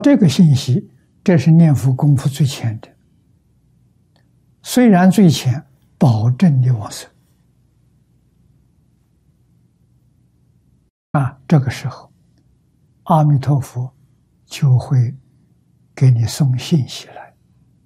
这个信息，这是念佛功夫最浅的，虽然最浅，保证你往生。这个时候，阿弥陀佛就会给你送信息了。